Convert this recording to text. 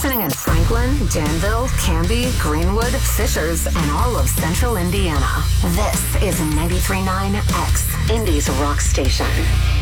listening in Franklin, Danville, Canby, Greenwood, Fishers, and all of central Indiana. This is 93.9 X, Indy's rock station.